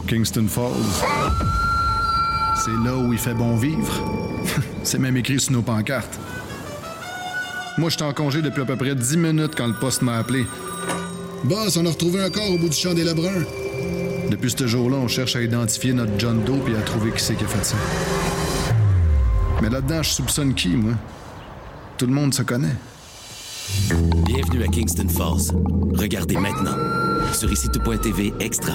Kingston Falls. C'est là où il fait bon vivre. C'est même écrit sur nos pancartes. Moi, j'étais en congé depuis à peu près 10 minutes quand le poste m'a appelé. Boss, on a retrouvé un corps au bout du champ des Lebrun. Depuis ce jour-là, on cherche à identifier notre John Doe et à trouver qui c'est qui a fait ça. Mais là-dedans, je soupçonne qui, moi? Tout le monde se connaît. Bienvenue à Kingston Falls. Regardez maintenant sur ICTV Extra.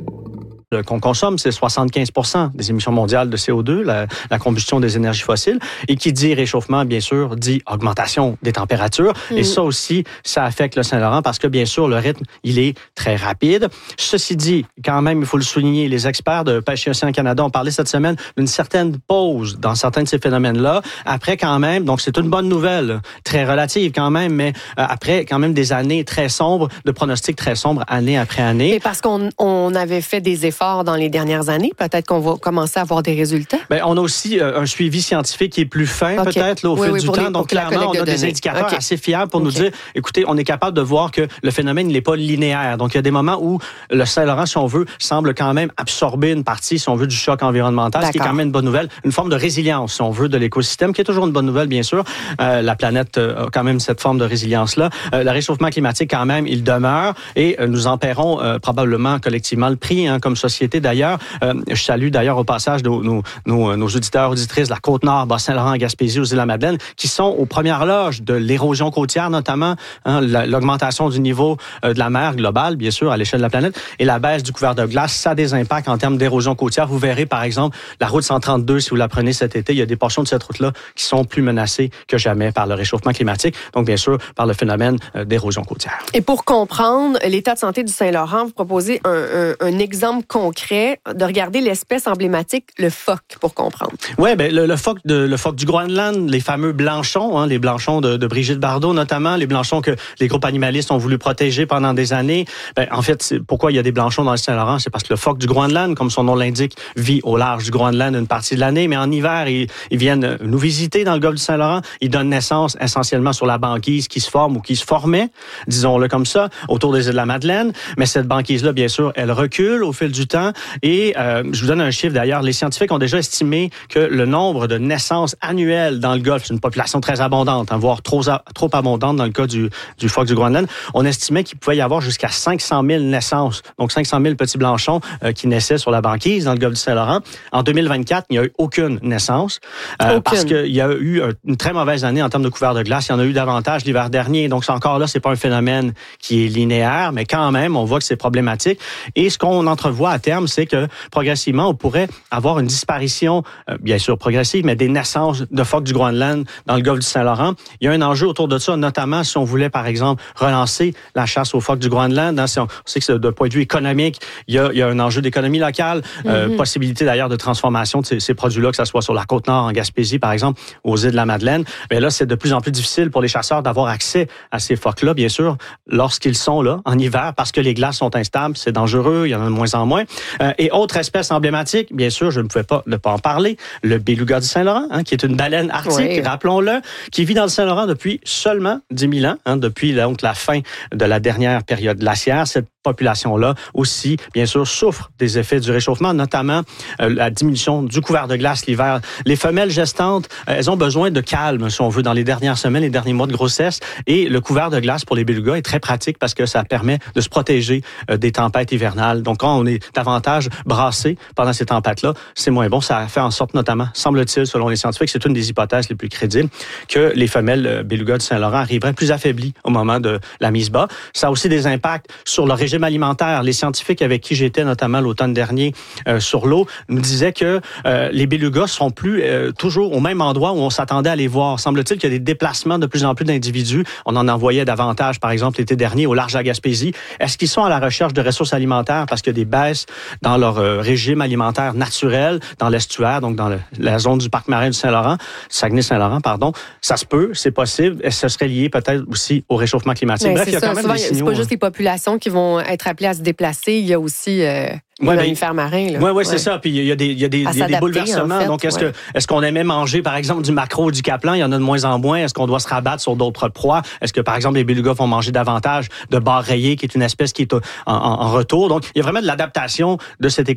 Qu'on consomme, c'est 75% des émissions mondiales de CO2, la combustion des énergies fossiles. Et qui dit réchauffement, bien sûr, dit augmentation des températures. Et ça aussi, ça affecte le Saint-Laurent parce que, bien sûr, le rythme, il est très rapide. Ceci dit, quand même, il faut le souligner, les experts de Pêche et Océan Canada ont parlé cette semaine d'une certaine pause dans certains de ces phénomènes-là. Après, quand même, donc c'est une bonne nouvelle, très relative quand même, mais après, quand même, des années très sombres, de pronostics très sombres, année après année. Et parce qu'on avait fait des efforts dans les dernières années, peut-être qu'on va commencer à avoir des résultats? Bien, on a aussi un suivi scientifique qui est plus fin, peut-être, là, au fil du temps. Donc, clairement, on a des indicateurs assez fiables pour nous dire, écoutez, on est capable de voir que le phénomène n'est pas linéaire. Donc, il y a des moments où le Saint-Laurent, si on veut, semble quand même absorber une partie, si on veut, du choc environnemental, ce qui est quand même une bonne nouvelle. Une forme de résilience, si on veut, de l'écosystème, qui est toujours une bonne nouvelle, bien sûr. La planète a quand même cette forme de résilience-là. Le réchauffement climatique, quand même, il demeure et nous en paierons probablement collectivement le prix, comme société d'ailleurs. Je salue d'ailleurs au passage nos auditeurs, auditrices de la Côte-Nord, Bas-Saint-Laurent, Gaspésie, aux Îles-de-la-Madeleine, qui sont aux premières loges de l'érosion côtière, notamment l'augmentation du niveau de la mer globale, bien sûr, à l'échelle de la planète, et la baisse du couvert de glace. Ça a des impacts en termes d'érosion côtière. Vous verrez, par exemple, la route 132, si vous la prenez cet été, il y a des portions de cette route-là qui sont plus menacées que jamais par le réchauffement climatique, donc bien sûr par le phénomène d'érosion côtière. Et pour comprendre l'état de santé du Saint-Laurent, vous proposez un exemple concret de regarder l'espèce emblématique, le phoque, pour comprendre. Oui, ben le phoque du Groenland, les fameux blanchons, les blanchons de Brigitte Bardot notamment, les blanchons que les groupes animalistes ont voulu protéger pendant des années. Ben, en fait, pourquoi il y a des blanchons dans le Saint-Laurent? C'est parce que le phoque du Groenland, comme son nom l'indique, vit au large du Groenland une partie de l'année, mais en hiver, ils viennent nous visiter dans le golfe du Saint-Laurent. Ils donnent naissance essentiellement sur la banquise qui se forme ou qui se formait, disons-le comme ça, autour des Îles-de-la-Madeleine. Mais cette banquise-là, bien sûr, elle recule au fil du temps. Et je vous donne un chiffre d'ailleurs. Les scientifiques ont déjà estimé que le nombre de naissances annuelles dans le Golfe, c'est une population très abondante, voire trop abondante dans le cas du phoque du Groenland, on estimait qu'il pouvait y avoir jusqu'à 500 000 naissances. Donc 500 000 petits blanchons qui naissaient sur la banquise dans le Golfe du Saint-Laurent. En 2024, il n'y a eu aucune naissance parce qu'il y a eu une très mauvaise année en termes de couvert de glace. Il y en a eu davantage l'hiver dernier. Donc encore là, c'est pas un phénomène qui est linéaire, mais quand même, on voit que c'est problématique. Et ce qu'on entrevoit à terme, c'est que progressivement, on pourrait avoir une disparition, bien sûr progressive, mais des naissances de phoques du Groenland dans le golfe du Saint-Laurent. Il y a un enjeu autour de ça, notamment si on voulait, par exemple, relancer la chasse aux phoques du Groenland. Si on sait que d'un point de vue économique, il y a un enjeu d'économie locale, possibilité d'ailleurs de transformation de ces produits-là, que ce soit sur la Côte-Nord, en Gaspésie, par exemple, aux Îles-de-la-Madeleine. Mais là, c'est de plus en plus difficile pour les chasseurs d'avoir accès à ces phoques-là, bien sûr, lorsqu'ils sont là, en hiver, parce que les glaces sont instables, c'est dangereux, il y en a de moins en moins. Et autre espèce emblématique, bien sûr, je ne pouvais pas ne pas en parler, le beluga du Saint-Laurent, qui est une baleine arctique, rappelons-le, qui vit dans le Saint-Laurent depuis seulement 10 000 ans, depuis donc la fin de la dernière période glaciaire. Cette population-là aussi, bien sûr, souffre des effets du réchauffement, notamment la diminution du couvert de glace l'hiver. Les femelles gestantes, elles ont besoin de calme, si on veut, dans les dernières semaines, les derniers mois de grossesse. Et le couvert de glace pour les belugas est très pratique parce que ça permet de se protéger des tempêtes hivernales. Donc, quand on est davantage brassé pendant ces tempêtes-là, c'est moins bon. Ça fait en sorte, notamment, semble-t-il, selon les scientifiques, c'est une des hypothèses les plus crédibles, que les femelles belugas du Saint-Laurent arriveraient plus affaiblies au moment de la mise bas. Ça a aussi des impacts sur le régime alimentaire. Les scientifiques avec qui j'étais, notamment l'automne dernier, sur l'eau, nous disaient que les belugas sont plus toujours au même endroit où on s'attendait à les voir. Semble-t-il qu'il y a des déplacements de plus en plus d'individus. On en envoyait davantage, par exemple, l'été dernier, au large de la Gaspésie. Est-ce qu'ils sont à la recherche de ressources alimentaires parce qu'il y a des baisses dans leur régime alimentaire naturel, dans l'estuaire, donc dans la zone du parc marin du Saint-Laurent, Saguenay-Saint-Laurent, pardon? Ça se peut, c'est possible. Et ce serait lié peut-être aussi au réchauffement climatique. Mais bref, il y a quand même des signaux. C'est pas juste les populations qui vont être appelées à se déplacer, il y a aussi les mammifères marins. Oui, c'est ça. Puis il y a des bouleversements. En fait, donc, est-ce qu'on aimait manger, par exemple, du maquereau ou du caplan? Il y en a de moins en moins. Est-ce qu'on doit se rabattre sur d'autres proies? Est-ce que, par exemple, les belugas vont manger davantage de bar rayé, qui est une espèce qui est en retour? Donc, il y a vraiment de l'adaptation de cet écosystème